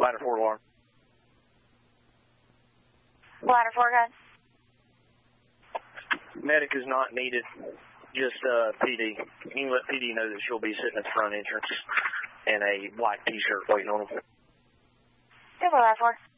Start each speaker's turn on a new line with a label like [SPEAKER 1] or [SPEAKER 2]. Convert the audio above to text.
[SPEAKER 1] Ladder 4 alarm.
[SPEAKER 2] Ladder 4, guys.
[SPEAKER 1] Medic is not needed, just PD. You can let PD know that she'll be sitting at the front entrance in a black T-shirt waiting on them.
[SPEAKER 2] Ladder 4.